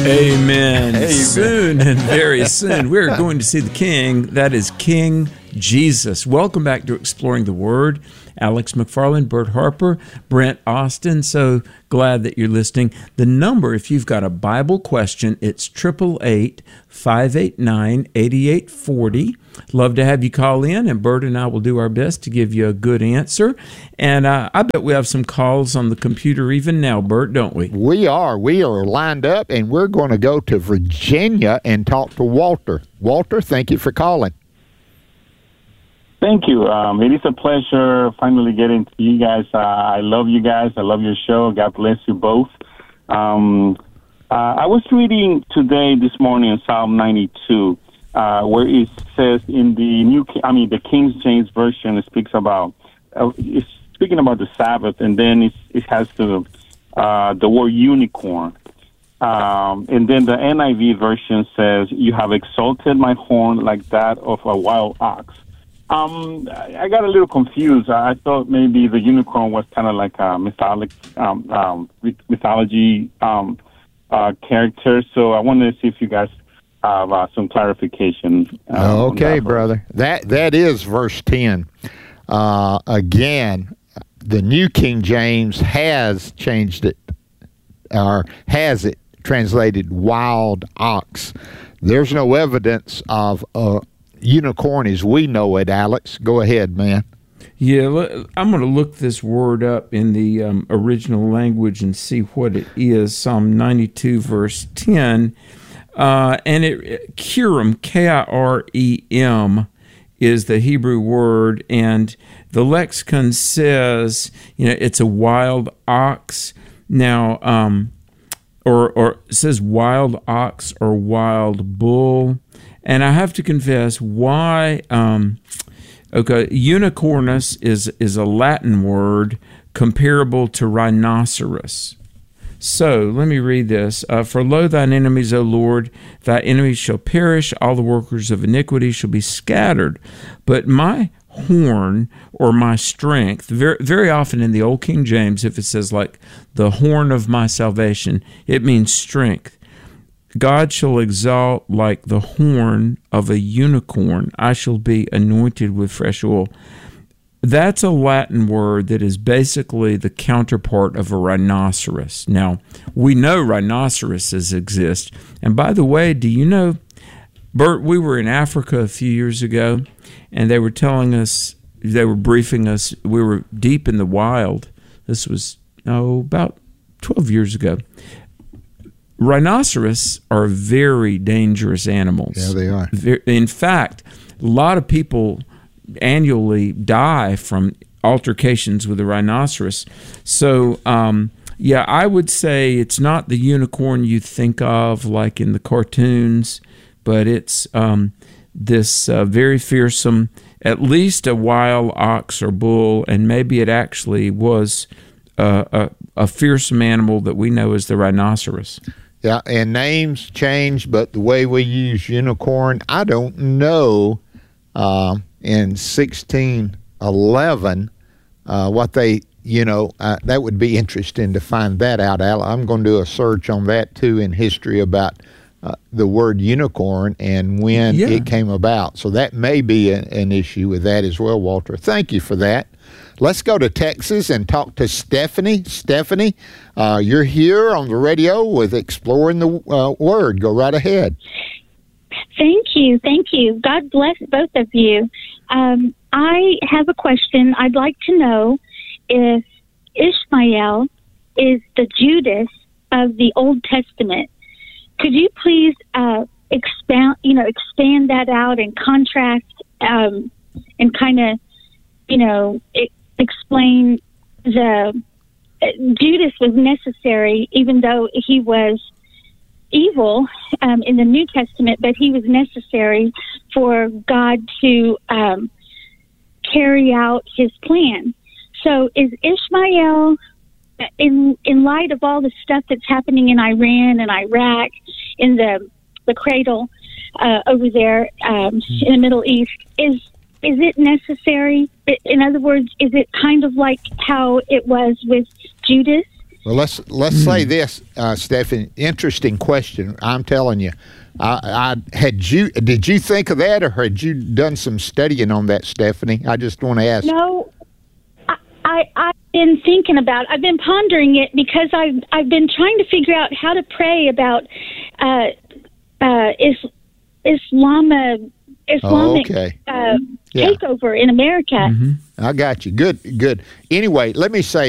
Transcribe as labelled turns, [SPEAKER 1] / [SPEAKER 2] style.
[SPEAKER 1] Amen.
[SPEAKER 2] Amen.
[SPEAKER 1] Soon and very soon, we're going to see the King. That is King Jesus. Welcome back to Exploring the Word. Alex McFarland, Bert Harper, Brent Austin. So glad that you're listening. The number, if you've got a Bible question, it's 888-589-8840. Love to have you call in, and Bert and I will do our best to give you a good answer. And I bet we have some calls on the computer even now, Bert, don't we?
[SPEAKER 2] We are lined up, and we're going to go to Virginia and talk to Walter. Walter, thank you for calling.
[SPEAKER 3] Thank you. It is a pleasure finally getting to you guys. I love you guys. I love your show. God bless you both. I was reading this morning in Psalm 92, where it says in the King James Version, it speaks about, it's speaking about the Sabbath, and then it has the word unicorn. And then the NIV version says, "You have exalted my horn like that of a wild ox." I got a little confused. I thought maybe the unicorn was kind of like a mythology character. So I wanted to see if you guys have some clarification.
[SPEAKER 2] Okay, brother. That is verse 10. Again, the New King James has changed it, or has it translated wild ox. There's no evidence of unicorn as we know it, Alex. Go ahead, man.
[SPEAKER 1] Yeah, I'm going to look this word up in the original language and see what it is. Psalm 92, verse 10. And Kirem, K-I-R-E-M, is the Hebrew word. And the lexicon says, it's a wild ox. Now, or it says wild ox or wild bull. And I have to confess, why? Unicornus is a Latin word comparable to rhinoceros. So let me read this. For lo, thine enemies, O Lord, thy enemies shall perish. All the workers of iniquity shall be scattered. But my horn or my strength, very, very often in the Old King James, if it says like the horn of my salvation, it means strength. God shall exalt like the horn of a unicorn. I shall be anointed with fresh oil. That's a Latin word that is basically the counterpart of a rhinoceros. Now, we know rhinoceroses exist. And by the way, do you know, Bert, we were in Africa a few years ago, and they were telling us, they were briefing us, we were deep in the wild. This was, about 12 years ago. Rhinoceros are very dangerous animals.
[SPEAKER 2] Yeah, they are.
[SPEAKER 1] In fact, a lot of people annually die from altercations with a rhinoceros. So, I would say it's not the unicorn you think of like in the cartoons, but it's this very fearsome, at least a wild ox or bull, and maybe it actually was a fearsome animal that we know as the rhinoceros.
[SPEAKER 2] Yeah, and names change, but the way we use unicorn, I don't know in 1611 what they, that would be interesting to find that out. I'm going to do a search on that, too, in history about the word unicorn and when it came about. So that may be an issue with that as well, Walter. Thank you for that. Let's go to Texas and talk to Stephanie. Stephanie, you're here on the radio with Exploring the Word. Go right ahead.
[SPEAKER 4] Thank you. God bless both of you. I have a question. I'd like to know if Ishmael is the Judas of the Old Testament. Could you please expand that out and contrast and kind of, explain Judas was necessary, even though he was evil in the New Testament, but he was necessary for God to carry out his plan. So is Ishmael, in light of all the stuff that's happening in Iran and Iraq, in the cradle over there in the Middle East, is it necessary? In other words, is it kind of like how it was with Judas?
[SPEAKER 2] Well, let's say this, Stephanie. Interesting question. I'm telling you. Did you think of that, or had you done some studying on that, Stephanie? I just want to ask.
[SPEAKER 4] No, I've been thinking about. I've been pondering it because I've been trying to figure out how to pray about Islamic takeover in America.
[SPEAKER 2] I got you. Good. Anyway, let me say